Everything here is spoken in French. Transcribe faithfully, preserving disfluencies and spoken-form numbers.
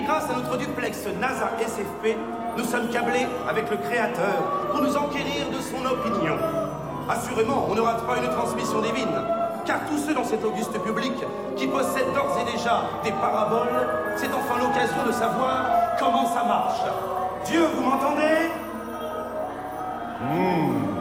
grâce à notre duplex NASA S F P, nous sommes câblés avec le Créateur pour nous enquérir de son opinion. Assurément, on ne rate pas une transmission divine, car tous ceux dans cet auguste public qui possèdent d'ores et déjà des paraboles, c'est enfin l'occasion de savoir comment ça marche. Dieu, vous m'entendez ? Mmh.